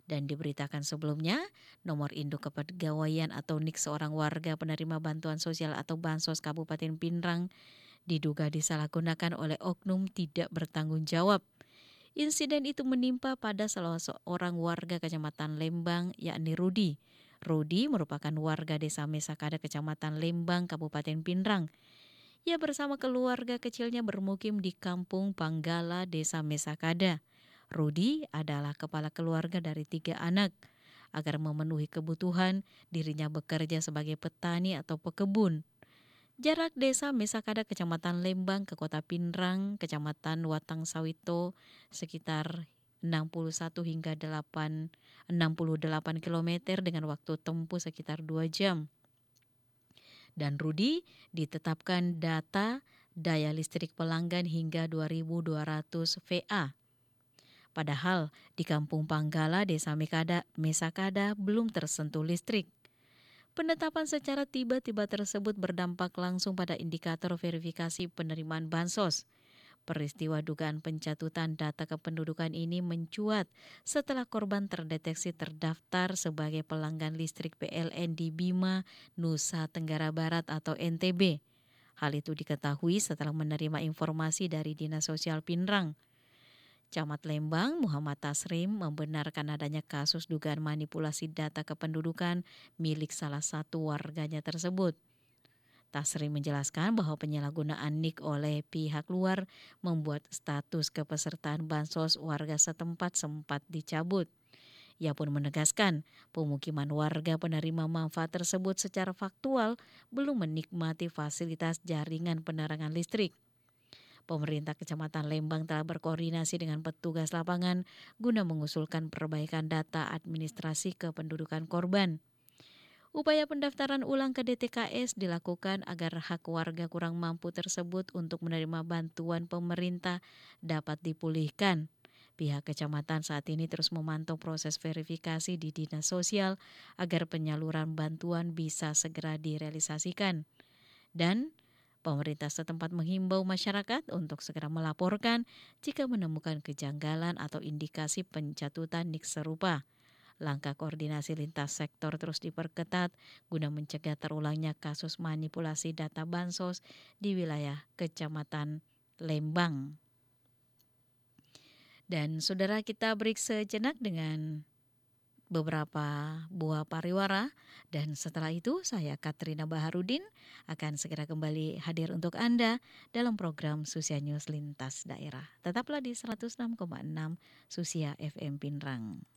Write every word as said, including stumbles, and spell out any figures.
Dan diberitakan sebelumnya, nomor induk kepegawaian atau N I K seorang warga penerima bantuan sosial atau Bansos Kabupaten Pinrang diduga disalahgunakan oleh oknum tidak bertanggung jawab. Insiden itu menimpa pada salah seorang warga Kecamatan Lembang, yakni Rudi. Rudi merupakan warga Desa Mesakada, Kecamatan Lembang, Kabupaten Pinrang. Ia bersama keluarga kecilnya bermukim di Kampung Panggala, Desa Mesakada. Rudi adalah kepala keluarga dari tiga anak. Agar memenuhi kebutuhan, dirinya bekerja sebagai petani atau pekebun. Jarak desa Mesakada Kecamatan Lembang ke kota Pinrang, Kecamatan Watang Sawito sekitar enam puluh satu hingga delapan, enam puluh delapan kilometer dengan waktu tempuh sekitar dua jam. Dan Rudi ditetapkan data daya listrik pelanggan hingga dua ribu dua ratus watt. Padahal di Kampung Panggala, Desa Mekada, Mesakada belum tersentuh listrik. Penetapan secara tiba-tiba tersebut berdampak langsung pada indikator verifikasi penerimaan bansos. Peristiwa dugaan pencatutan data kependudukan ini mencuat setelah korban terdeteksi terdaftar sebagai pelanggan listrik P L N di Bima, Nusa Tenggara Barat atau N T B. Hal itu diketahui setelah menerima informasi dari Dinas Sosial Pinrang. Camat Lembang, Muhammad Tasrim, membenarkan adanya kasus dugaan manipulasi data kependudukan milik salah satu warganya tersebut. Tasrim menjelaskan bahwa penyalahgunaan N I K oleh pihak luar membuat status kepesertaan bansos warga setempat sempat dicabut. Ia pun menegaskan pemukiman warga penerima manfaat tersebut secara faktual belum menikmati fasilitas jaringan penerangan listrik. Pemerintah Kecamatan Lembang telah berkoordinasi dengan petugas lapangan guna mengusulkan perbaikan data administrasi kependudukan korban. Upaya pendaftaran ulang ke D T K S dilakukan agar hak warga kurang mampu tersebut untuk menerima bantuan pemerintah dapat dipulihkan. Pihak kecamatan saat ini terus memantau proses verifikasi di Dinas Sosial agar penyaluran bantuan bisa segera direalisasikan. Dan pemerintah setempat menghimbau masyarakat untuk segera melaporkan jika menemukan kejanggalan atau indikasi pencatutan N I K serupa. Langkah koordinasi lintas sektor terus diperketat guna mencegah terulangnya kasus manipulasi data bansos di wilayah Kecamatan Lembang. Dan saudara, kita break sejenak dengan beberapa buah pariwara, dan setelah itu saya Katrina Baharudin akan segera kembali hadir untuk Anda dalam program Susia News Lintas Daerah. Tetaplah di seratus enam koma enam Susia F M Pinrang.